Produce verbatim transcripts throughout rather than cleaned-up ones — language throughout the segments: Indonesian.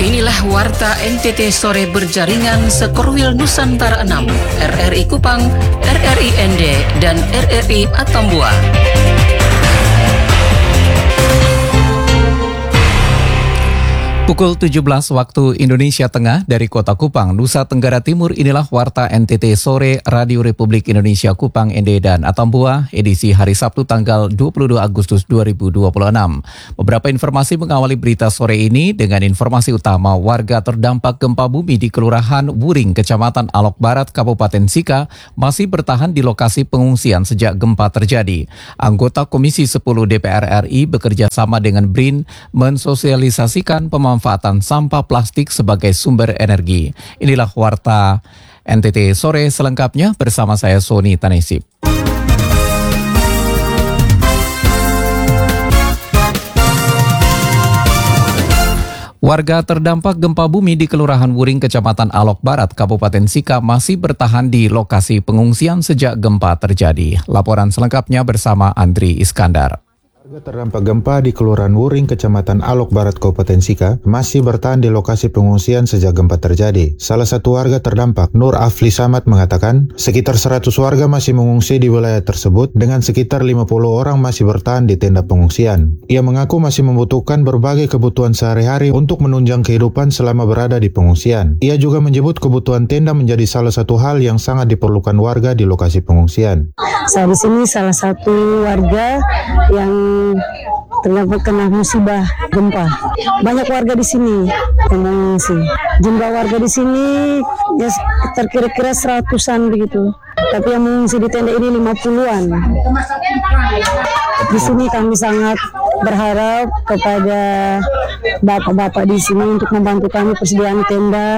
Inilah Warta N T T Sore berjaringan Sekorwil Nusantara enam, R R I Kupang, R R I N D, dan R R I Atambua. Pukul tujuh belas waktu Indonesia Tengah dari Kota Kupang, Nusa Tenggara Timur, inilah Warta N T T Sore Radio Republik Indonesia Kupang, N D dan Atambua, edisi hari Sabtu tanggal dua puluh dua Agustus dua ribu dua puluh enam. Beberapa informasi mengawali berita sore ini dengan informasi utama warga terdampak gempa bumi di Kelurahan Wuring, Kecamatan Alok Barat, Kabupaten Sika, masih bertahan di lokasi pengungsian sejak gempa terjadi. Anggota Komisi sepuluh D P R R I bekerja sama dengan B R I N mensosialisasikan pemanfaatan Pemanfaatan sampah plastik sebagai sumber energi. Inilah Warta N T T Sore selengkapnya bersama saya Sony Tanesip. Warga terdampak gempa bumi di Kelurahan Wuring, Kecamatan Alok Barat, Kabupaten Sika masih bertahan di lokasi pengungsian sejak gempa terjadi. Laporan selengkapnya bersama Andri Iskandar. Warga terdampak gempa di Kelurahan Wuring, Kecamatan Alok Barat, Kabupaten Sika, masih bertahan di lokasi pengungsian sejak gempa terjadi. Salah satu warga terdampak, Nur Afli Samad, mengatakan sekitar seratus warga masih mengungsi di wilayah tersebut dengan sekitar lima puluh orang masih bertahan di tenda pengungsian. Ia mengaku masih membutuhkan berbagai kebutuhan sehari-hari untuk menunjang kehidupan selama berada di pengungsian. Ia juga menyebut kebutuhan tenda menjadi salah satu hal yang sangat diperlukan warga di lokasi pengungsian. Saya di sini salah satu warga yang terdampak kena musibah gempa. Banyak warga di sini yang mengungsi. Jumlah warga di sini ya terkira-kira seratusan begitu. Tapi yang mengungsi di tenda ini lima puluhan. Di sini kami sangat berharap kepada bapak-bapak di sini untuk membantu kami persediaan tenda,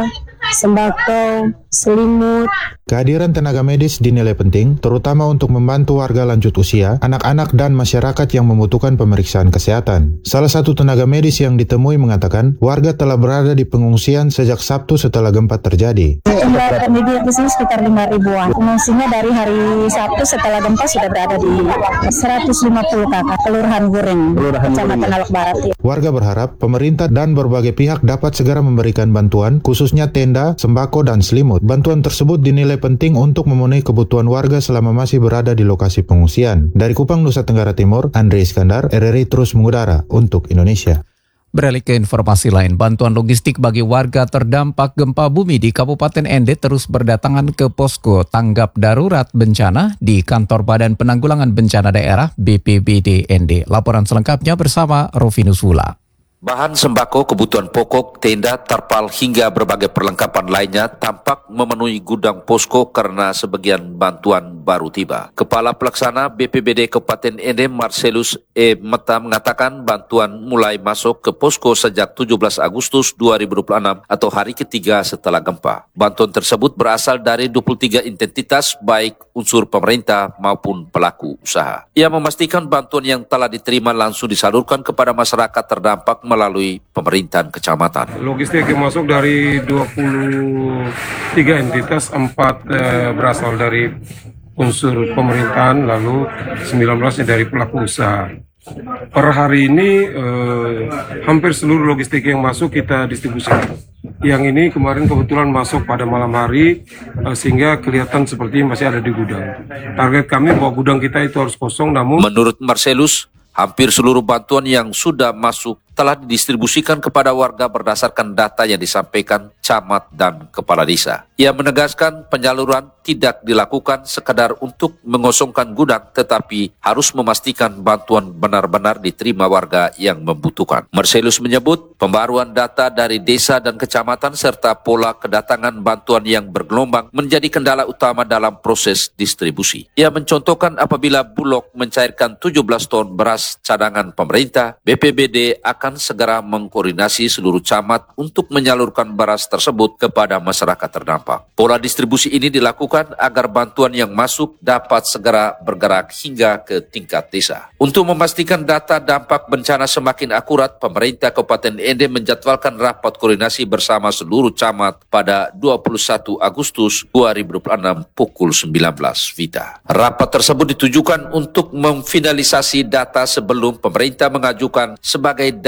sembako, selimut. Kehadiran tenaga medis dinilai penting, terutama untuk membantu warga lanjut usia, anak-anak dan masyarakat yang membutuhkan pemeriksaan kesehatan. Salah satu tenaga medis yang ditemui mengatakan, warga telah berada di pengungsian sejak Sabtu setelah gempa terjadi. Jumlah penduduk di sini sekitar lima ribuan. Pengungsinya dari hari Sabtu setelah gempa sudah berada di seratus lima puluh kakak, Kelurahan Wuring, Kecamatan Alok Barat. Warga berharap pemerintah dan berbagai pihak dapat segera memberikan bantuan, khususnya tenda, sembako, dan selimut. Bantuan tersebut dinilai penting untuk memenuhi kebutuhan warga selama masih berada di lokasi pengungsian. Dari Kupang, Nusa Tenggara Timur, Andri Iskandar, R R I terus mengudara untuk Indonesia. Beralih ke informasi lain, bantuan logistik bagi warga terdampak gempa bumi di Kabupaten N D terus berdatangan ke posko tanggap darurat bencana di Kantor Badan Penanggulangan Bencana Daerah B P B D N D. Laporan selengkapnya bersama Rovinus Hula. Bahan sembako, kebutuhan pokok, tenda, terpal, hingga berbagai perlengkapan lainnya tampak memenuhi gudang posko karena sebagian bantuan baru tiba. Kepala Pelaksana B P B D Kabupaten N D Marcelus E. Meta mengatakan bantuan mulai masuk ke posko sejak tujuh belas Agustus dua ribu dua puluh enam atau hari ketiga setelah gempa. Bantuan tersebut berasal dari dua puluh tiga identitas baik unsur pemerintah maupun pelaku usaha. Ia memastikan bantuan yang telah diterima langsung disalurkan kepada masyarakat terdampak melalui pemerintahan kecamatan. Logistik yang masuk dari dua puluh tiga entitas, empat eh, berasal dari unsur pemerintahan, lalu sembilan belas dari pelaku usaha. Per hari ini eh, hampir seluruh logistik yang masuk kita distribusikan. Yang ini kemarin kebetulan masuk pada malam hari eh, sehingga kelihatan seperti masih ada di gudang. Target kami bahwa gudang kita itu harus kosong, namun menurut Marcelus, hampir seluruh bantuan yang sudah masuk telah didistribusikan kepada warga berdasarkan data yang disampaikan camat dan kepala desa. Ia menegaskan penyaluran tidak dilakukan sekadar untuk mengosongkan gudang, tetapi harus memastikan bantuan benar-benar diterima warga yang membutuhkan. Marcelus menyebut pembaruan data dari desa dan kecamatan serta pola kedatangan bantuan yang bergelombang menjadi kendala utama dalam proses distribusi. Ia mencontohkan apabila Bulog mencairkan tujuh belas ton beras cadangan pemerintah, B P B D akan akan segera mengkoordinasi seluruh camat untuk menyalurkan beras tersebut kepada masyarakat terdampak. Pola distribusi ini dilakukan agar bantuan yang masuk dapat segera bergerak hingga ke tingkat desa. Untuk memastikan data dampak bencana semakin akurat, pemerintah Kabupaten N D menjadwalkan rapat koordinasi bersama seluruh camat pada dua puluh satu Agustus dua ribu dua puluh enam pukul sembilan belas Vita. Rapat tersebut ditujukan untuk memfinalisasi data sebelum pemerintah mengajukan sebagai data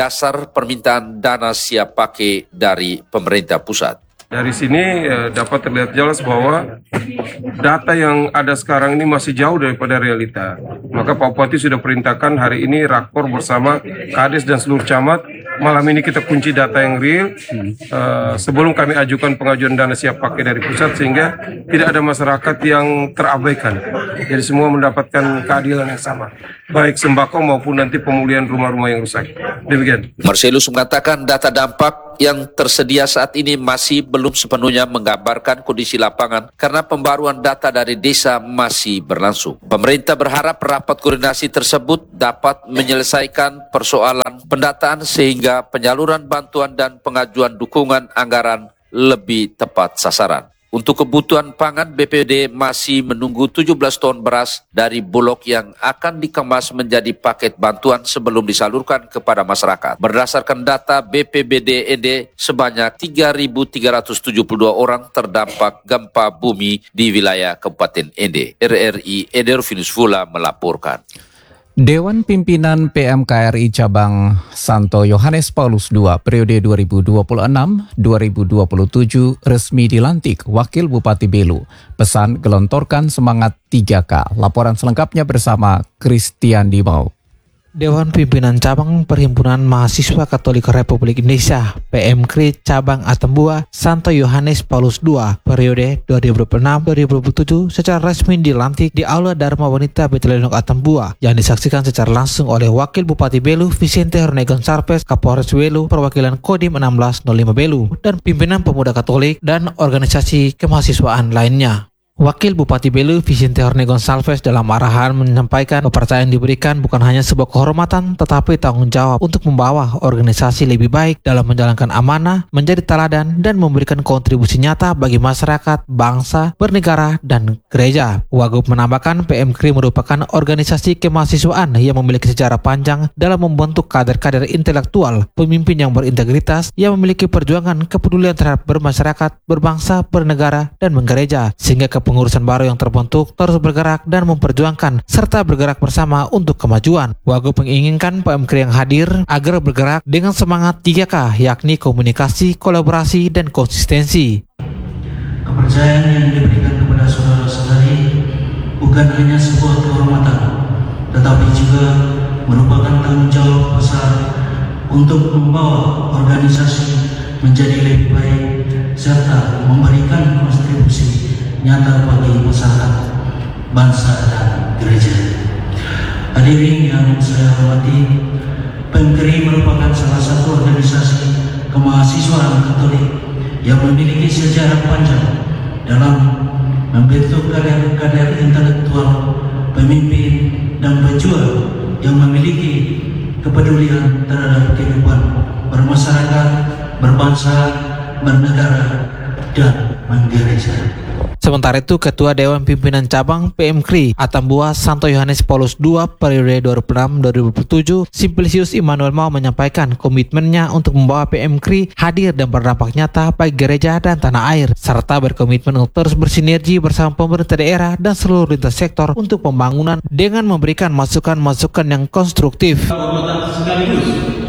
dasar permintaan dana siap pakai dari pemerintah pusat. Dari sini eh, dapat terlihat jelas bahwa data yang ada sekarang ini masih jauh daripada realita. Maka Pak Bupati sudah perintahkan hari ini rakor bersama Kades dan seluruh camat. Malam ini kita kunci data yang real uh, sebelum kami ajukan pengajuan dana siap pakai dari pusat, sehingga tidak ada masyarakat yang terabaikan. Jadi semua mendapatkan keadilan yang sama, baik sembako maupun nanti pemulihan rumah-rumah yang rusak. Demikian. Marcelus mengatakan data dampak yang tersedia saat ini masih belum sepenuhnya menggambarkan kondisi lapangan karena pembaruan data dari desa masih berlangsung. Pemerintah berharap rapat koordinasi tersebut dapat menyelesaikan persoalan pendataan sehingga penyaluran bantuan dan pengajuan dukungan anggaran lebih tepat sasaran. Untuk kebutuhan pangan, B P D masih menunggu tujuh belas ton beras dari Bulog yang akan dikemas menjadi paket bantuan sebelum disalurkan kepada masyarakat. Berdasarkan data B P B D N D, sebanyak tiga ribu tiga ratus tujuh puluh dua orang terdampak gempa bumi di wilayah Kabupaten N D. R R I N D Rufinus Fula melaporkan. Dewan Pimpinan P M K R I Cabang Santo Yohanes Paulus kedua periode dua ribu dua puluh enam sampai dua ribu dua puluh tujuh resmi dilantik Wakil Bupati Belu. Pesan gelontorkan semangat tiga K. Laporan selengkapnya bersama Christian Dimau. Dewan Pimpinan Cabang Perhimpunan Mahasiswa Katolik Republik Indonesia P M K R I Cabang Atambua Santo Yohanes Paulus kedua periode dua ribu dua puluh enam sampai dua ribu dua puluh tujuh secara resmi dilantik di Aula Dharma Wanita Betelenok Atambua yang disaksikan secara langsung oleh Wakil Bupati Belu Vicente Hornegon Sarpes, Kapolres Belu, perwakilan Kodim enam belas nol lima Belu, dan pimpinan pemuda Katolik dan organisasi kemahasiswaan lainnya. Wakil Bupati Belu Vicente Hornegon Sarpes dalam arahan menyampaikan kepercayaan diberikan bukan hanya sebuah kehormatan tetapi tanggung jawab untuk membawa organisasi lebih baik dalam menjalankan amanah, menjadi teladan dan memberikan kontribusi nyata bagi masyarakat, bangsa, bernegara, dan gereja. Wagub menambahkan P M K R I merupakan organisasi kemahasiswaan yang memiliki sejarah panjang dalam membentuk kader-kader intelektual, pemimpin yang berintegritas yang memiliki perjuangan kepedulian terhadap bermasyarakat, berbangsa, bernegara, dan menggereja, sehingga ke pengurusan baru yang terbentuk terus bergerak dan memperjuangkan serta bergerak bersama untuk kemajuan. Wagub menginginkan P M K R I yang hadir agar bergerak dengan semangat tiga K, yakni komunikasi, kolaborasi, dan konsistensi. Kepercayaan yang diberikan kepada saudara-saudari bukan hanya sebuah kehormatan, tetapi juga merupakan tanggung jawab besar untuk membawa organisasi menjadi lebih baik serta memberikan kontribusi nyata bagi masyarakat, bangsa, dan gereja. Hadirin yang saya hormati, P M K R I merupakan salah satu organisasi kemahasiswaan Katolik yang memiliki sejarah panjang dalam membentuk kader-kader intelektual, pemimpin, dan pejuang yang memiliki kepedulian terhadap kehidupan bermasyarakat, berbangsa, bernegara, dan menggereja. Sementara itu, Ketua Dewan Pimpinan Cabang P M K R I Atambua Santo Yohanes Paulus kedua periode dua ribu enam sampai dua ribu tujuh, Simplicius Immanuel Mau menyampaikan komitmennya untuk membawa P M K R I hadir dan berdampak nyata bagi gereja dan tanah air, serta berkomitmen untuk terus bersinergi bersama pemerintah daerah dan seluruh lintas sektor untuk pembangunan dengan memberikan masukan-masukan yang konstruktif. Sekaligus